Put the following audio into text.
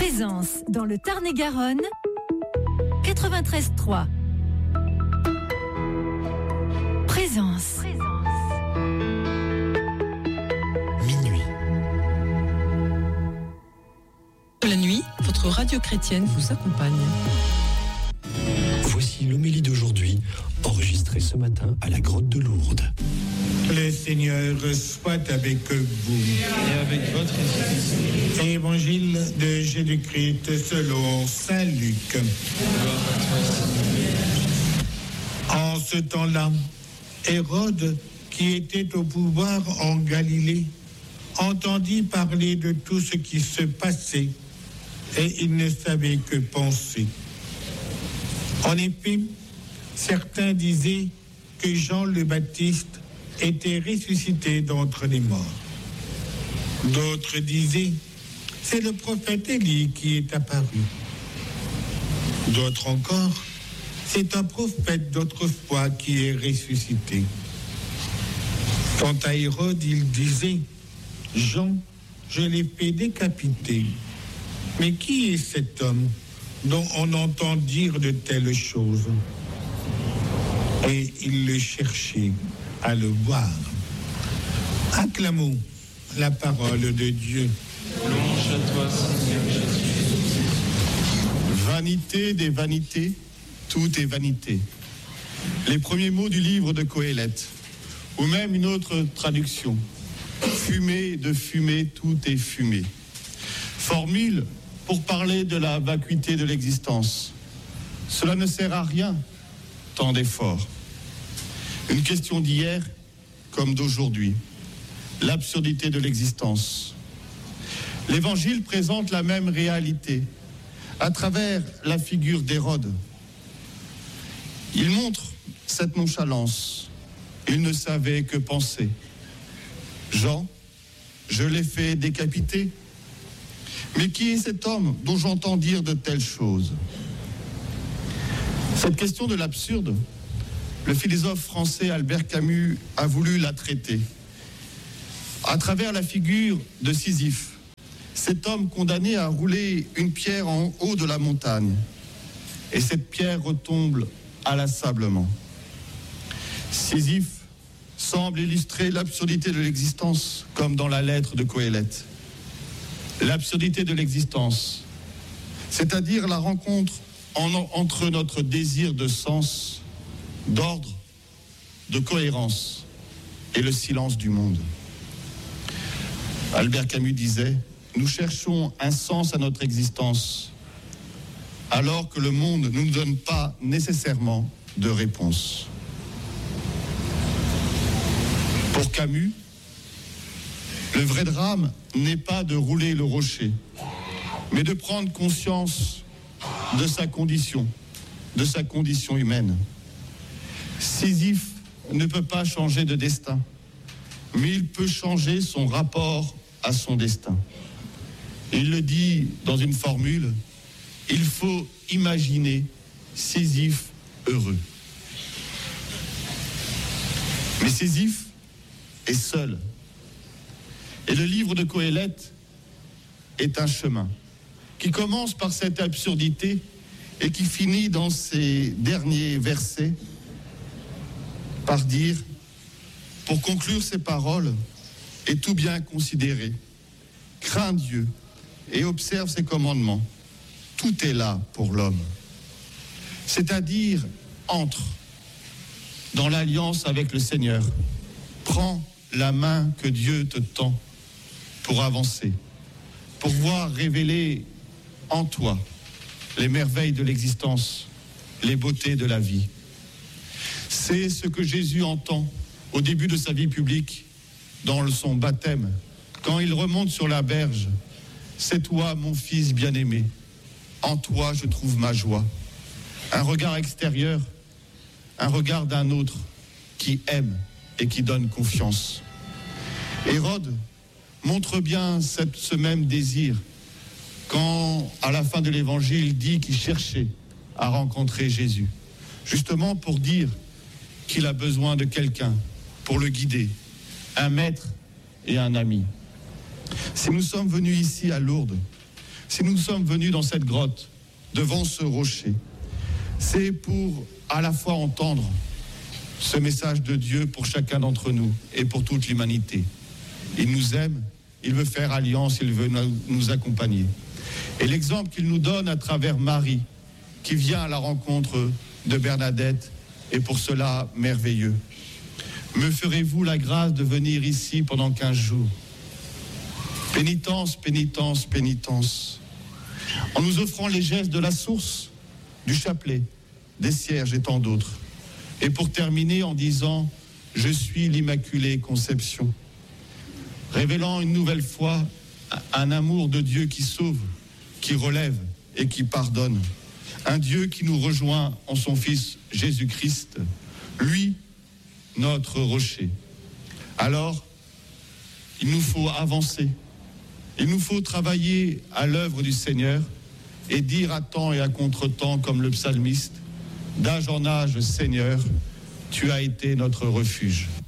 Présence dans le Tarn-et-Garonne, 93.3. Présence. Minuit. La nuit, votre radio chrétienne vous accompagne. Voici l'homélie d'aujourd'hui, enregistrée ce matin à la grotte de Lourdes. Le Seigneur soit avec vous. Et avec votre esprit. Évangile de Jésus-Christ selon saint Luc. En ce temps-là, Hérode, qui était au pouvoir en Galilée, entendit parler de tout ce qui se passait et il ne savait que penser. En effet, certains disaient que Jean le Baptiste était ressuscité d'entre les morts. D'autres disaient, c'est le prophète Élie qui est apparu. D'autres encore, c'est un prophète d'autrefois qui est ressuscité. Quant à Hérode, il disait, Jean, je l'ai fait décapiter. Mais qui est cet homme dont on entend dire de telles choses? Et il le cherchait à le voir. Acclamons la parole de Dieu. Louange à toi, Seigneur Jésus. Vanité des vanités, tout est vanité. Les premiers mots du livre de Coëlette, ou même une autre traduction. Fumée de fumée, tout est fumée. Formule pour parler de la vacuité de l'existence. Cela ne sert à rien, tant d'efforts. Une question d'hier comme d'aujourd'hui. L'absurdité de l'existence. L'Évangile présente la même réalité à travers la figure d'Hérode. Il montre cette nonchalance. Il ne savait que penser. Jean, je l'ai fait décapiter. Mais qui est cet homme dont j'entends dire de telles choses? Cette question de l'absurde, le philosophe français Albert Camus a voulu la traiter à travers la figure de Sisyphe, cet homme condamné à rouler une pierre en haut de la montagne. Et cette pierre retombe inlassablement. Sisyphe semble illustrer l'absurdité de l'existence, comme dans la lettre de Coëlette. L'absurdité de l'existence, c'est-à-dire la rencontre entre notre désir de sens, d'ordre, de cohérence et le silence du monde. Albert Camus disait, nous cherchons un sens à notre existence, alors que le monde ne nous donne pas nécessairement de réponse. Pour Camus, le vrai drame n'est pas de rouler le rocher, mais de prendre conscience de sa condition humaine. Sisyphe ne peut pas changer de destin, mais il peut changer son rapport à son destin. Il le dit dans une formule, il faut imaginer Sisyphe heureux. Mais Sisyphe est seul. Et le livre de Coëlette est un chemin qui commence par cette absurdité et qui finit dans ces derniers versets par dire, pour conclure ces paroles et tout bien considérer, crains Dieu et observe ses commandements. Tout est là pour l'homme. C'est-à-dire, entre dans l'alliance avec le Seigneur. Prends la main que Dieu te tend pour avancer, pour voir révéler en toi les merveilles de l'existence, les beautés de la vie. C'est ce que Jésus entend au début de sa vie publique, dans son baptême, quand il remonte sur la berge. C'est toi, mon fils bien-aimé. En toi, je trouve ma joie. Un regard extérieur, un regard d'un autre qui aime et qui donne confiance. Hérode montre bien ce même désir quand, à la fin de l'évangile, il dit qu'il cherchait à rencontrer Jésus, justement pour dire qu'il a besoin de quelqu'un pour le guider, un maître et un ami. Si nous sommes venus ici à Lourdes, Si nous sommes venus dans cette grotte, devant ce rocher, c'est pour à la fois entendre ce message de Dieu pour chacun d'entre nous et pour toute l'humanité. Il nous aime, il veut faire alliance, il veut nous accompagner. Et l'exemple qu'il nous donne à travers Marie, qui vient à la rencontre de Bernadette, est pour cela merveilleux. Me ferez-vous la grâce de venir ici pendant 15 jours? Pénitence, pénitence, pénitence. En nous offrant les gestes de la source, du chapelet, des cierges et tant d'autres. Et pour terminer en disant « Je suis l'Immaculée Conception », révélant une nouvelle fois un amour de Dieu qui sauve, qui relève et qui pardonne. Un Dieu qui nous rejoint en son Fils Jésus-Christ, lui, notre rocher. Alors, il nous faut avancer. Il nous faut travailler à l'œuvre du Seigneur et dire à temps et à contre-temps, comme le psalmiste, d'âge en âge, Seigneur, tu as été notre refuge.